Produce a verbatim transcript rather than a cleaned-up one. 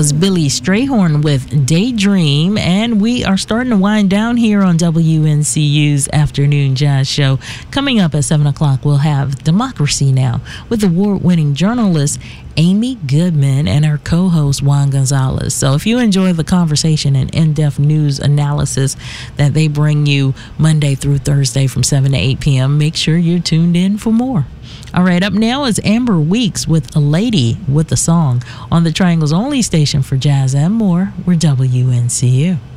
was Billy Strayhorn with Daydream, and we are starting to wind down here on W N C U's Afternoon Jazz Show. Coming up at seven o'clock, we'll have Democracy Now! With award-winning journalist Amy Goodman and her co-host Juan Gonzalez. So if you enjoy the conversation and in-depth news analysis that they bring you Monday through Thursday from seven to eight p.m., make sure you're tuned in for more. All right, up now is Amber Weeks with A Lady with a Song on the Triangle's only station for jazz and more. We're W N C U.